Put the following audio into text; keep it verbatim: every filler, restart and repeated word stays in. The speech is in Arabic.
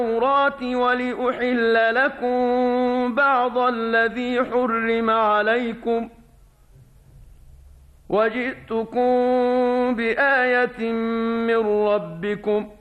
التوراة ولأحل لكم بعض الذي حرم عليكم وجئتكم بآية من ربكم